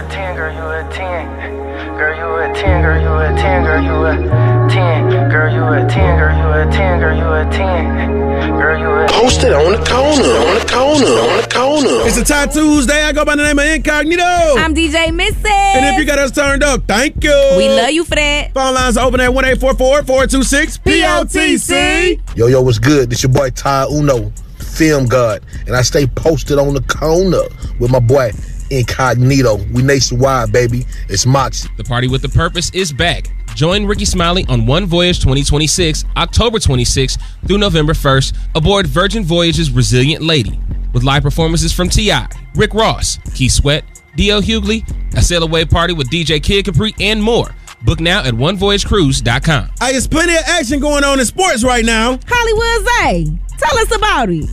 a 10, girl, you a 10. Girl, you a 10, girl, you a 10, girl, you a 10. Girl, you a 10, girl, you a 10, girl, you a 10. Girl, you a 10. Posted on the corner. It's a Tie Tuesday. I go by the name of Incognito. I'm DJ Missy. And if you got us turned up, thank you. We love you for that. Phone lines are open at 1-844-426-POTC. Yo, what's good? This your boy Ty Uno, Film God, and I stay posted on the corner with my boy Incognito. We nationwide, baby. It's Moxie. The Party with the Purpose is back. Join Ricky Smiley on One Voyage 2026, October 26th through November 1st, aboard Virgin Voyage's Resilient Lady, with live performances from T.I., Rick Ross, Keith Sweat, D.L. Hughley, a sail away party with DJ Kid Capri, and more. Book now at onevoyagecruise.com. Hey, there's plenty of action going on in sports right now. Hollywood Zay, tell us about it.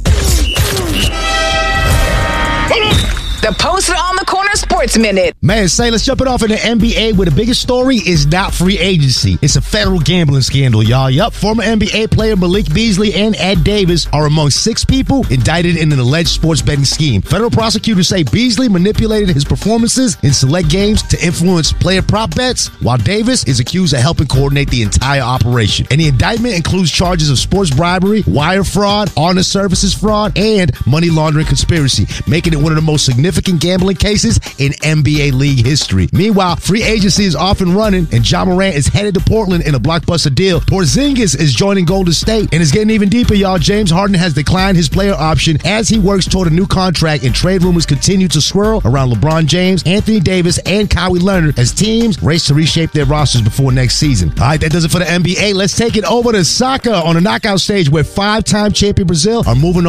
The Posted on the Corner Sports Minute. Man, say, let's jump it off in the NBA where the biggest story is not free agency. It's a federal gambling scandal, y'all. Yup, former NBA player Malik Beasley and Ed Davis are among 6 people indicted in an alleged sports betting scheme. Federal prosecutors say Beasley manipulated his performances in select games to influence player prop bets, while Davis is accused of helping coordinate the entire operation. And the indictment includes charges of sports bribery, wire fraud, honest services fraud, and money laundering conspiracy, making it one of the most significant gambling cases in NBA league history. Meanwhile, free agency is off and running, and Ja Morant is headed to Portland in a blockbuster deal. Porzingis is joining Golden State, and it's getting even deeper, y'all. James Harden has declined his player option as he works toward a new contract, and trade rumors continue to swirl around LeBron James, Anthony Davis, and Kawhi Leonard as teams race to reshape their rosters before next season. All right, that does it for the NBA. Let's take it over to soccer on a knockout stage where 5-time champion Brazil are moving on